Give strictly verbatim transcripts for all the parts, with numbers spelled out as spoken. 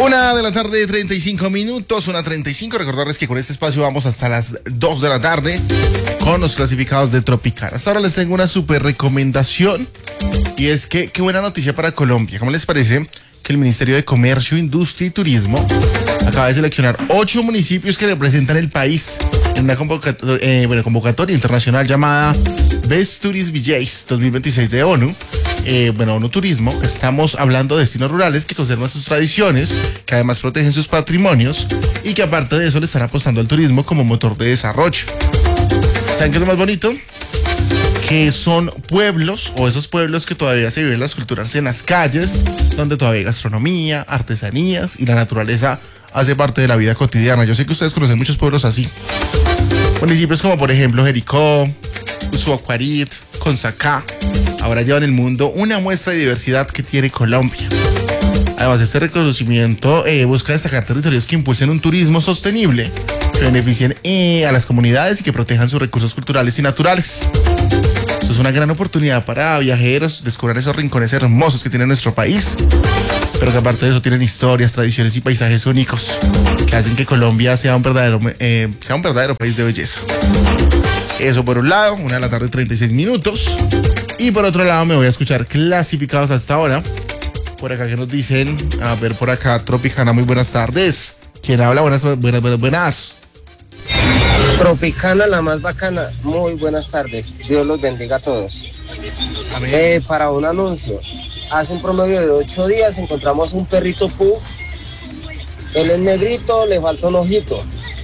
Una de la tarde, treinta y cinco minutos, una treinta y cinco. Recordarles que con este espacio vamos hasta las dos de la tarde con los clasificados de Tropicana. Hasta ahora les tengo una súper recomendación y es que, qué buena noticia para Colombia. ¿Cómo les parece que el Ministerio de Comercio, Industria y Turismo acaba de seleccionar ocho municipios que representan el país en una convocatoria, eh, bueno, convocatoria internacional llamada Best Tourist V Js dos mil veintiséis de ONU? Eh, bueno, ONU Turismo. Estamos hablando de destinos rurales que conservan sus tradiciones, que además protegen sus patrimonios y que aparte de eso le están apostando al turismo como motor de desarrollo. ¿Saben qué es lo más bonito? Que son pueblos, o esos pueblos que todavía se viven las culturas en las calles, donde todavía hay gastronomía, artesanías y la naturaleza hace parte de la vida cotidiana. Yo sé que ustedes conocen muchos pueblos así. Municipios como por ejemplo Jericó, Usuacuarit, Consacá, ahora llevan el mundo una muestra de diversidad que tiene Colombia. Además, este reconocimiento eh, busca destacar territorios que impulsen un turismo sostenible, que beneficien eh, a las comunidades y que protejan sus recursos culturales y naturales. Esto es una gran oportunidad para viajeros descubrir esos rincones hermosos que tiene nuestro país, pero que aparte de eso tienen historias, tradiciones y paisajes únicos que hacen que Colombia sea un verdadero, eh, sea un verdadero país de belleza. Eso por un lado, una de la tarde, treinta y seis minutos. Y por otro lado me voy a escuchar clasificados hasta ahora. Por acá que nos dicen, a ver por acá, Tropicana, muy buenas tardes. ¿Quién habla? Buenas, buenas, buenas, buenas. Tropicana, la más bacana, muy buenas tardes. Dios los bendiga a todos. Eh, para un anuncio, hace un promedio de ocho días encontramos un perrito pu. Él es negrito, le falta un ojito.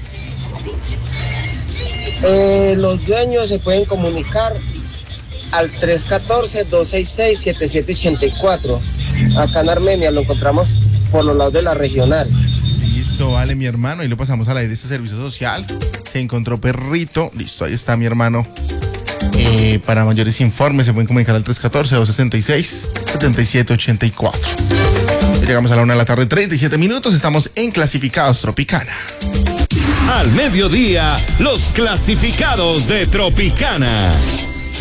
Eh, los dueños se pueden comunicar al tres uno cuatro, dos seis seis, siete siete ocho cuatro. Acá en Armenia lo encontramos por los lados de la regional. Listo, vale, mi hermano. Ahí lo pasamos al aire, este servicio social. Se encontró perrito. Listo, ahí está mi hermano. Eh, para mayores informes se pueden comunicar al tres uno cuatro, dos seis seis, siete siete ocho cuatro. Llegamos a la una de la tarde, treinta y siete minutos. Estamos en Clasificados Tropicana. Al mediodía, los clasificados de Tropicana.